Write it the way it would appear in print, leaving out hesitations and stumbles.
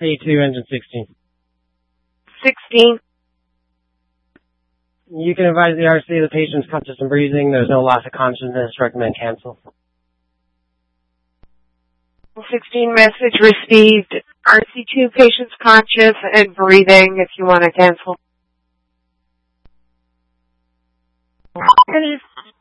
A2, engine 16. 16. You can advise the RC the patient's conscious and breathing. There's no loss of consciousness. Recommend cancel. 16 message received. RC2 patient's conscious and breathing if you want to cancel.